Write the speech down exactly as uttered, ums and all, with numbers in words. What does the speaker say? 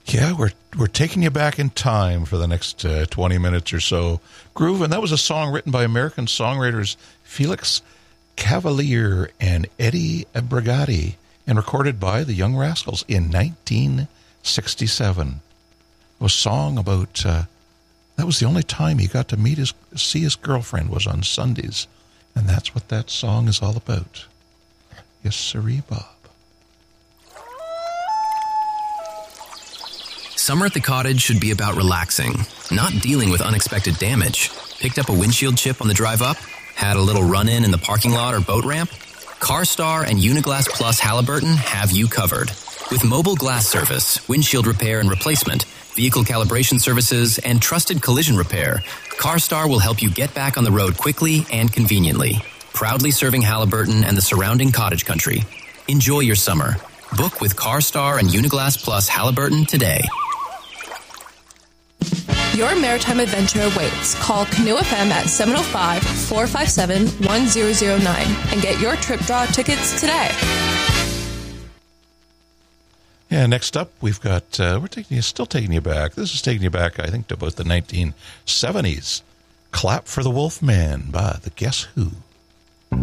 Yeah, we're we're taking you back in time for the next uh, twenty minutes or so. Groove, and that was a song written by American songwriters Felix Cavalier and Eddie Brigati and recorded by the Young Rascals in nineteen sixty-seven. A song about, uh, that was the only time he got to meet his, see his girlfriend was on Sundays. And that's what that song is all about. Yes, sirree, Bob. Summer at the cottage should be about relaxing, not dealing with unexpected damage. Picked up a windshield chip on the drive up? Had a little run-in in the parking lot or boat ramp? CarStar and Uniglass Plus Halliburton have you covered. With mobile glass service, windshield repair and replacement, vehicle calibration services, and trusted collision repair, CarStar will help you get back on the road quickly and conveniently. Proudly serving Halliburton and the surrounding cottage country. Enjoy your summer. Book with CarStar and Uniglass Plus Halliburton today. Your maritime adventure awaits. Call Canoe F M at seven oh five, four five seven, one zero zero nine and get your trip draw tickets today. Yeah, next up, we've got, uh, we're taking you, still taking you back. This is taking you back, I think, to about the nineteen seventies. Clap for the Wolf Man by the Guess Who.